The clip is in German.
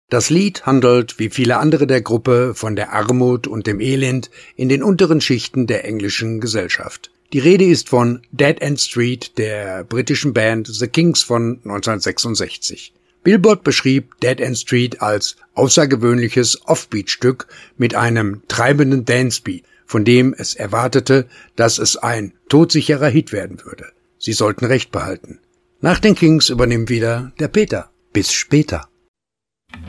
Das Lied handelt, wie viele andere der Gruppe, von der Armut und dem Elend in den unteren Schichten der englischen Gesellschaft. Die Rede ist von Dead End Street der britischen Band The Kinks von 1966. Billboard beschrieb Dead End Street als außergewöhnliches Offbeat-Stück mit einem treibenden Dancebeat, von dem es erwartete, dass es ein todsicherer Hit werden würde. Sie sollten recht behalten. Nach den Kinks übernimmt wieder der Peter. Bis später.